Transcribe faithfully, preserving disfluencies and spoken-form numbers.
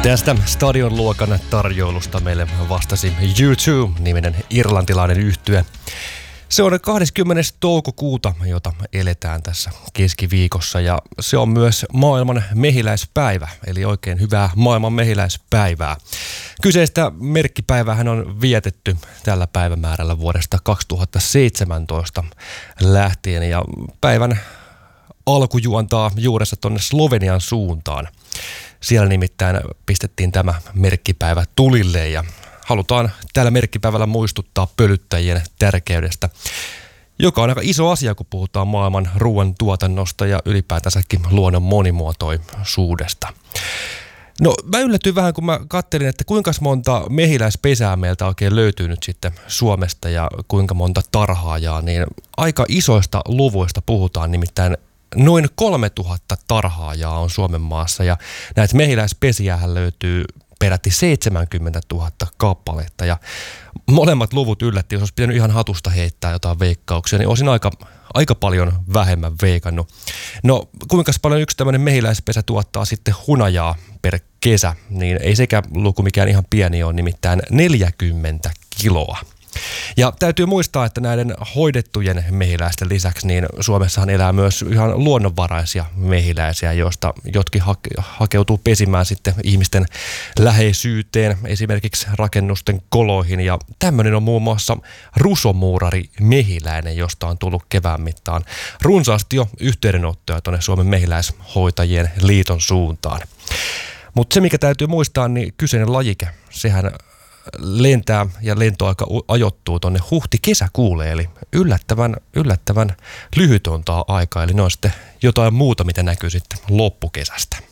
Tästä stadion luokan tarjoilusta meille vastasi U two-niminen irlantilainen yhtye. Se on kahdeskymmenes toukokuuta, jota eletään tässä keskiviikossa, ja se on myös maailman mehiläispäivä, eli oikein hyvää maailman mehiläispäivää. Kyseistä merkkipäivähän on vietetty tällä päivämäärällä vuodesta kaksituhattaseitsemäntoista lähtien, ja päivän alku juontaa juurensa tuonne Slovenian suuntaan. Siellä nimittäin pistettiin tämä merkkipäivä tulille, ja halutaan tällä merkkipäivällä muistuttaa pölyttäjien tärkeydestä, joka on aika iso asia, kun puhutaan maailman ruoan tuotannosta ja ylipäätänsäkin luonnon monimuotoisuudesta. No, mä yllätyin vähän, kun mä katselin, että kuinka monta mehiläispesää meiltä oikein löytyy nyt sitten Suomesta ja kuinka monta tarhaajaa, niin aika isoista luvuista puhutaan, nimittäin noin kolmetuhatta tarhaajaa on Suomen maassa, ja näitä mehiläispesiähän löytyy peräti seitsemänkymmentätuhatta kappaletta, ja molemmat luvut yllätti. Jos olisi pitänyt ihan hatusta heittää jotain veikkauksia, niin olisin aika, aika paljon vähemmän veikannut. No, kuinka paljon yksi tämmöinen mehiläispesä tuottaa sitten hunajaa per kesä, niin ei sekä luku mikään ihan pieni ole, nimittäin neljäkymmentä kiloa. Ja täytyy muistaa, että näiden hoidettujen mehiläisten lisäksi niin Suomessahan elää myös ihan luonnonvaraisia mehiläisiä, joista jotkin hake- hakeutuu pesimään sitten ihmisten läheisyyteen, esimerkiksi rakennusten koloihin. Ja tämmöinen on muun muassa rusomuurari mehiläinen, josta on tullut kevään mittaan runsaasti jo yhteydenottoja tuonne Suomen mehiläishoitajien liiton suuntaan. Mutta se, mikä täytyy muistaa, niin kyseinen lajike, sehän lentää ja lentoaika ajoittuu tuonne huhti-kesäkuulle, eli yllättävän, yllättävän lyhyt on tämä aika, eli ne on sitten jotain muuta, mitä näkyy sitten loppukesästä.